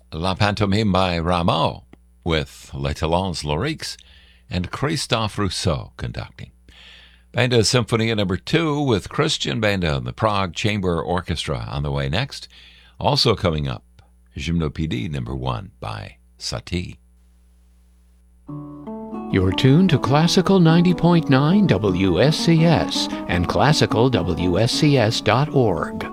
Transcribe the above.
La Pantomime by Rameau, with Les Talents Lyriques and Christophe Rousseau conducting. Banda Symphonia No. 2 with Christian Banda and the Prague Chamber Orchestra on the way next. Also coming up, Gymnopédie No. 1 by Satie. You're tuned to Classical 90.9 WSCS and classicalwscs.org.